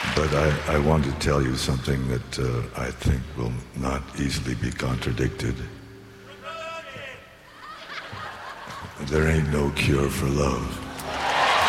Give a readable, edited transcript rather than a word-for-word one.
But I want to tell you something that I think will not easily be contradicted. There ain't no cure for love.